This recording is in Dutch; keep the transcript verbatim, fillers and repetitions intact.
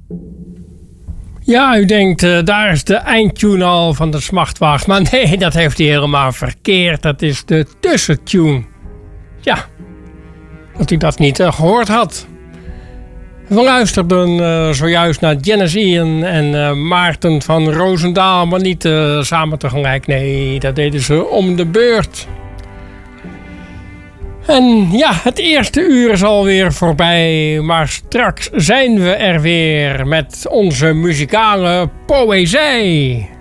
Ja, u denkt, uh, daar is de eindtune al van de Smachtwacht. Maar nee, dat heeft hij helemaal verkeerd. Dat is de tussentune. Ja, dat u dat niet uh, gehoord had. We luisterden uh, zojuist naar Genesee en, en uh, Maarten van Roosendaal, maar niet uh, samen tegelijk. Nee, dat deden ze om de beurt. En ja, het eerste uur is alweer voorbij, maar straks zijn we er weer met onze muzikale poëzie.